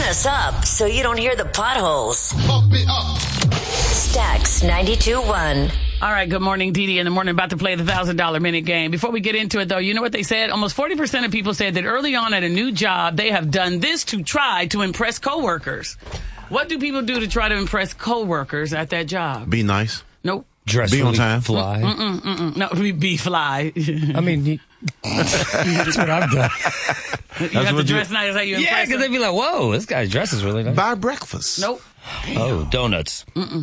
us up so you don't hear the potholes. Pump it up. Stax 92.1. All right, good morning, Dee Dee in the morning, about to play the $1,000 minute game. Before we get into it, though, you know what they said? Almost 40% of people said that early on at a new job, they have done this to try to impress coworkers. What do people do to try to impress coworkers at that job? Be nice. Nope. Dress Be on really time. Fly. No, be fly. I mean, that's what I've done. You have to dress nice. How you Yeah, impress because them? they'd be like, whoa, this guy dresses really nice. Buy breakfast. Nope. Oh, donuts.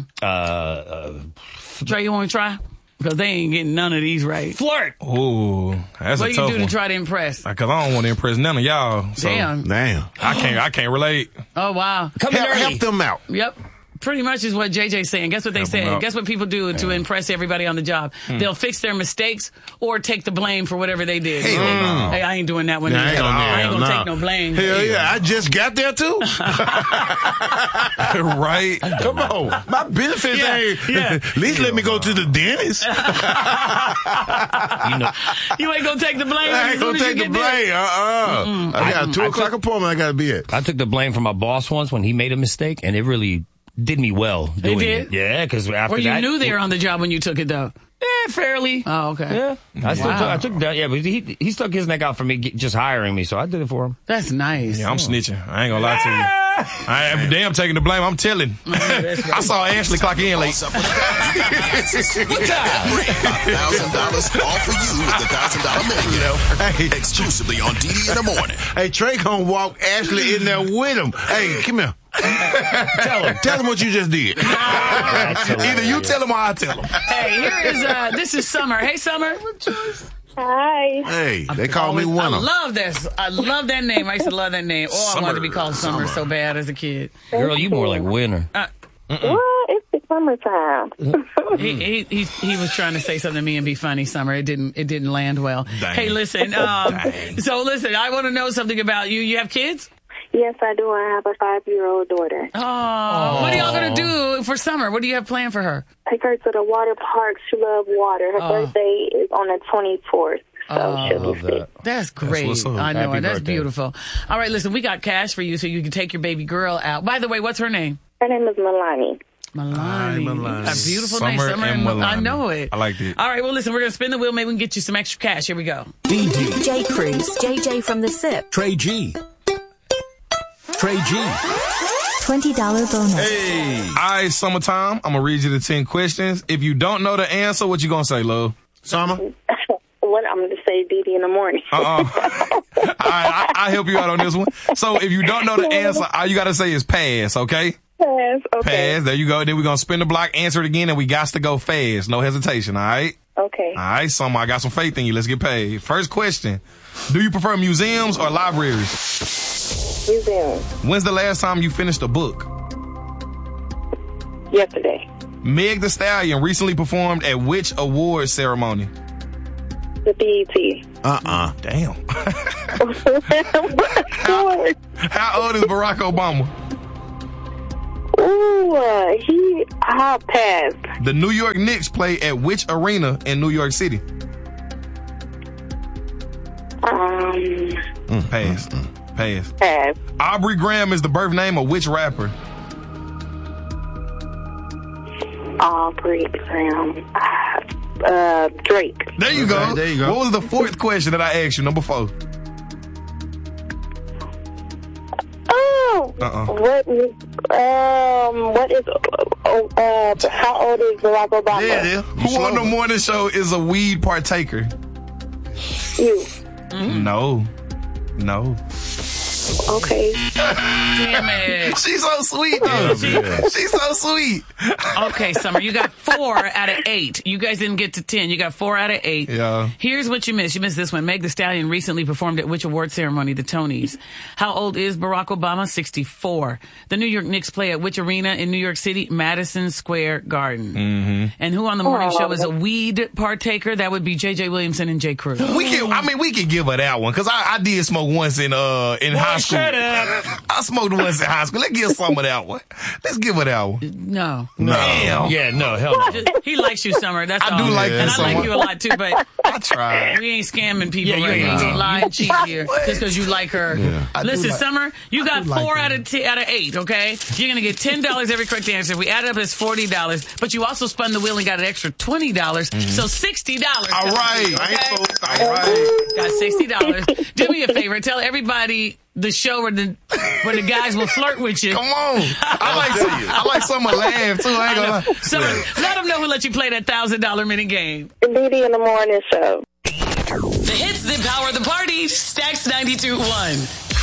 Trey, you want to try? Because they ain't getting none of these right. Flirt. Ooh, that's What a do tough you do one. to try to impress? Because I don't want to impress none of y'all. So Damn. I can't relate. Oh, wow. Come in early. Help them out. Yep. Pretty much is what JJ's saying. Guess what they Help 'em said? out. Guess what people do to impress everybody on the job? They'll fix their mistakes or take the blame for whatever they did. Hell no. Hey, I ain't doing that one. Nah, either. I ain't gonna nah. take no blame. Hell yeah, I just got there too. Right? Come on, my benefits ain't. At least let me go to the dentist. You ain't gonna take the blame. I ain't as gonna soon as take you the get there. blame. I got a 2 o'clock appointment. I got to be at. I took the blame from my boss once when he made a mistake, and it really did me well doing did? it. Yeah, because after Or you that... knew they were on the job when you took it, though. Yeah, fairly. Oh, okay. Yeah. I took that. Yeah, but he stuck his neck out for me just hiring me, so I did it for him. That's nice. Yeah, I'm snitching. I ain't gonna lie to you. I am damn taking the blame. I'm telling. I saw Ashley clock in late. What time? $1,000 all for you with the $1,000 minute. Hey, Exclusively on DD in the morning. hey, Trey gonna walk Ashley in there with him. Hey, come here. Tell him what you just did. Either you tell him or I tell him. Hey, here is this is Summer. Hey, Summer. Hi. Hey, they call me I Winner. love this. I love that name. I used to love that name. Oh, I wanted to be called Summer so bad as a kid. Girl, you more like winner. Well, it's the summertime. He was trying to say something to me and be funny, Summer. It didn't land well. Dang. Hey, listen. So listen, I want to know something about you. You have kids? Yes, I do. I have a 5-year-old daughter. Oh, what are y'all gonna do for summer? What do you have planned for her? Take her to the water park. She loves water. Her birthday is on the 24th. So she'll be sick. That's great. what's up. I know Happy it. That's birthday. beautiful. All right, listen, we got cash for you so you can take your baby girl out. By the way, what's her name? Her name is Milani. Milani. Milani. A beautiful name. Summer Summer and and I Milani. know it. I liked it. All right, well, listen, we're going to spin the wheel. Maybe we can get you some extra cash. Here we go. J. Cruz, JJ from the SIP. Trey G. Trey G. $20 bonus. Hey. All right, summertime. I'm going to read you the 10 questions. If you don't know the answer, what you going to say, love? Summer? What I'm going to say, DD in the morning. All right, I'll help you out on this one. So if you don't know the answer, all you got to say is pass, okay? Yes, okay. Pass. There you go. Then we're going to spin the block, answer it again, and we got to go fast. No hesitation, all right? Okay. All right, Summer, I got some faith in you. Let's get paid. First question. Do you prefer museums or libraries? Museum. When's the last time you finished a book? Yesterday. Meg Thee Stallion recently performed at which award ceremony? The BET. Damn. What? How old is Barack Obama? Ooh, I'll pass. The New York Knicks play at which arena in New York City? Pass. Pass. Pass. Aubrey Graham is the birth name of which rapper? Aubrey Graham. Drake. There you go. Okay, there you go. What was the fourth question that I asked you? Number 4. Oh. What is how old is Barack Obama? Yeah. Who on the morning show is a weed partaker? You. No. Okay. Damn it. She's so sweet, though. She's so sweet. Okay, Summer, you got 4 out of 8. You guys didn't get to 10. You got 4 out of 8. Yeah. Here's what you missed. You missed this one. Meg Thee Stallion recently performed at which award ceremony? The Tonys. How old is Barack Obama? 64. The New York Knicks play at which arena in New York City? Madison Square Garden. Mm-hmm. And who on the morning show is a weed partaker? That would be J.J. Williamson and J. Cruz. We can give her that one because I did smoke once in high school. Shut up. I smoked the ones in high school. Let's give some of that one. Let's give her that one. No. Damn. Yeah, no, hell no. He likes you, Summer. That's all. I do like and that I like Summer. you a lot, too, but I tried. we ain't scamming people Yeah, you right ain't. now. Ain't lying, cheat here. Just because you like her. Yeah. Listen, like- Summer, you got do like 4 her. out of 8, okay? You're going to get $10 every correct answer. We add it up as $40, but you also spun the wheel and got an extra $20, so $60. All right. Okay? All right. Got $60. Do me a favor. Tell everybody the show where the guys will flirt with you. Come on. I like some of laugh too. I ain't gonna lie. So let them know who let you play that $1,000 minute game. The DD in the morning show. The hits that power the party. Stacks 92.1.